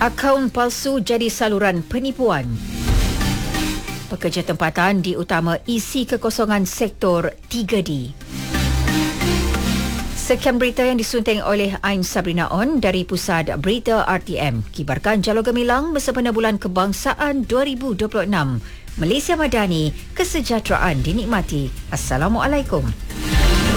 Akaun palsu jadi saluran penipuan. Pekerja tempatan diutama isi kekosongan sektor 3D. Sekian berita yang disunting oleh Ain Sabrina On dari Pusat Berita RTM. Kibarkan Jalur Gemilang bersempena Bulan Kebangsaan 2026. Malaysia Madani, kesejahteraan dinikmati. Assalamualaikum.